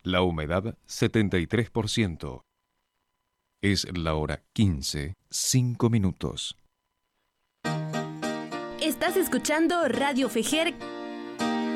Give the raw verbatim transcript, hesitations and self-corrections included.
La humedad setenta y tres por ciento. Es la hora quince, cinco minutos. Estás escuchando Radio Fejer